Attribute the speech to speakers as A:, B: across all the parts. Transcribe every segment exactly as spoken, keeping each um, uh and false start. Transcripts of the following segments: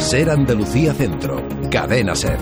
A: Ser Andalucía Centro, Cadena Ser.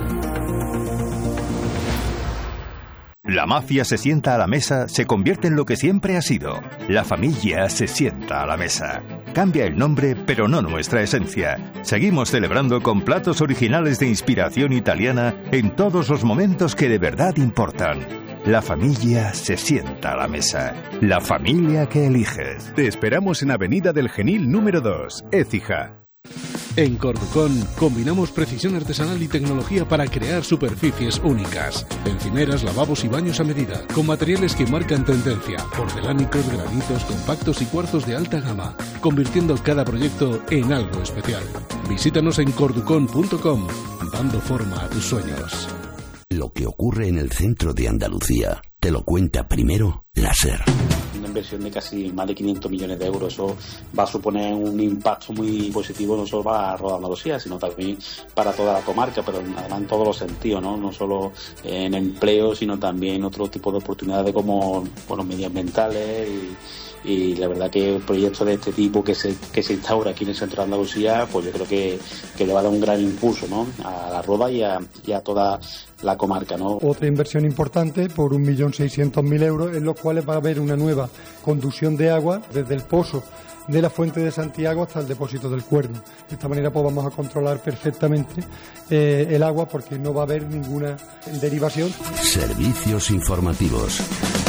B: La mafia se sienta a la mesa, se convierte en lo que siempre ha sido. La familia se sienta a la mesa. Cambia el nombre, pero no nuestra esencia. Seguimos celebrando con platos originales de inspiración italiana en todos los momentos que de verdad importan. La familia se sienta a la mesa. La familia que eliges.
C: Te esperamos en Avenida del Genil número dos, Écija.
D: En Corducón combinamos precisión artesanal y tecnología para crear superficies únicas. Encimeras, lavabos y baños a medida, con materiales que marcan tendencia, porcelánicos, granitos, compactos y cuarzos de alta gama, convirtiendo cada proyecto en algo especial. Visítanos en corducón punto com, dando forma a tus sueños.
E: Lo que ocurre en el centro de Andalucía te lo cuenta primero la SER.
F: Una inversión de casi más de quinientos millones de euros. Eso va a suponer un impacto muy positivo no solo para Roda Andalucía, sino también para toda la comarca, pero además en todos los sentidos, ¿no? No solo en empleo, sino también en otro tipo de oportunidades como, bueno, medioambientales y y la verdad que el proyecto de este tipo que se que se instaura aquí en el centro de Andalucía, pues yo creo que, que le va a dar un gran impulso, ¿no?, a la Roda y a, y a toda la comarca, ¿no?
G: Otra inversión importante por un millón seiscientos mil euros, en los cuales va a haber una nueva conducción de agua desde el pozo de la Fuente de Santiago hasta el depósito del Cuerno. De esta manera pues vamos a controlar perfectamente eh, el agua, porque no va a haber ninguna derivación.
E: Servicios informativos.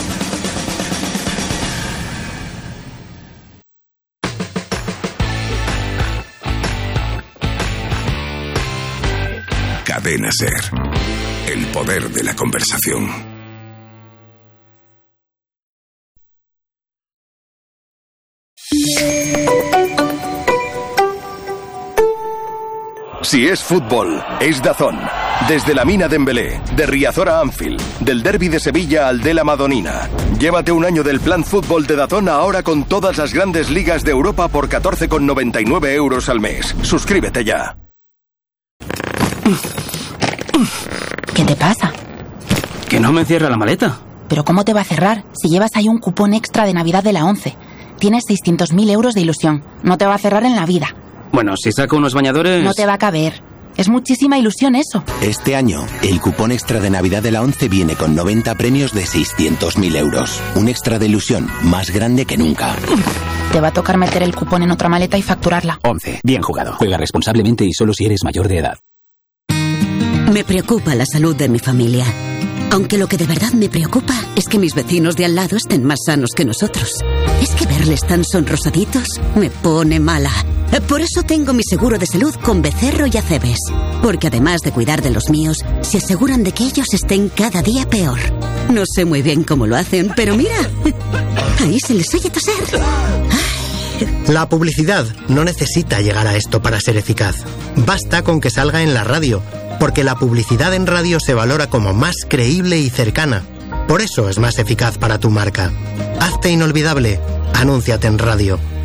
H: Cadena Ser. El poder de la conversación. Si es fútbol, es DAZN. Desde la Mina Dembélé, de Riazor a Anfield, del derbi de Sevilla al de la Madonina. Llévate un año del plan fútbol de DAZN ahora con todas las grandes ligas de Europa por catorce con noventa y nueve euros al mes. Suscríbete ya.
I: ¿Qué te pasa?
J: Que no me cierra la maleta.
I: ¿Pero cómo te va a cerrar si llevas ahí un cupón extra de Navidad de la ONCE? Tienes seiscientos mil euros de ilusión. No te va a cerrar en la vida.
J: Bueno, si saco unos bañadores...
I: No te va a caber. Es muchísima ilusión eso.
K: Este año, el cupón extra de Navidad de la ONCE viene con noventa premios de seiscientos mil euros. Un extra de ilusión más grande que nunca.
I: Te va a tocar meter el cupón en otra maleta y facturarla.
J: ONCE. Bien jugado. Juega responsablemente y solo si eres mayor de edad.
L: Me preocupa la salud de mi familia. Aunque lo que de verdad me preocupa es que mis vecinos de al lado estén más sanos que nosotros. Es que verles tan sonrosaditos me pone mala. Por eso tengo mi seguro de salud con Becerro y Acebes. Porque además de cuidar de los míos, se aseguran de que ellos estén cada día peor. No sé muy bien cómo lo hacen, pero mira, ahí se les oye toser.
M: La publicidad no necesita llegar a esto para ser eficaz. Basta con que salga en la radio, porque la publicidad en radio se valora como más creíble y cercana. Por eso es más eficaz para tu marca. Hazte inolvidable. Anúnciate en radio.